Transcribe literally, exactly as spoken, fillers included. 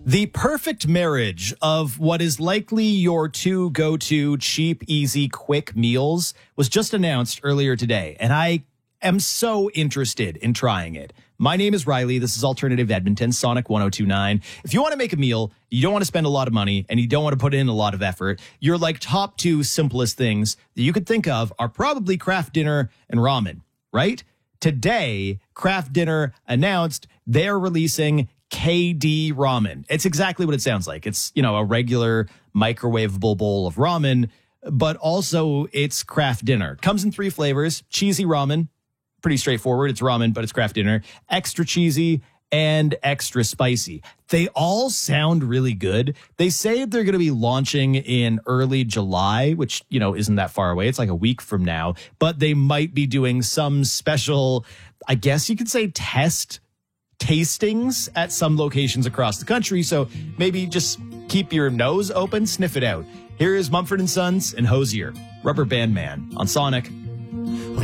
The perfect marriage of what is likely your two go-to cheap, easy, quick meals was just announced earlier today, and I am so interested in trying it. My name is Riley. This is Alternative Edmonton, Sonic one oh two point nine. If you want to make a meal, you don't want to spend a lot of money, and you don't want to put in a lot of effort, your like top two simplest things that you could think of are probably Kraft Dinner and ramen, right? Today, Kraft Dinner announced they're releasing K D ramen. It's exactly what it sounds like. It's, you know, a regular microwavable bowl of ramen, but also it's Kraft Dinner. Comes in three flavors: cheesy ramen, pretty straightforward. It's ramen, but it's Kraft Dinner. Extra cheesy and extra spicy. They all sound really good. They say they're going to be launching in early July, which, you know, isn't that far away. It's like a week from now, but they might be doing some special, I guess you could say, test tastings at some locations across the country. So maybe just keep your nose open, sniff it out. Here is Mumford and Sons and Hosier, Rubber Band Man on Sonic. When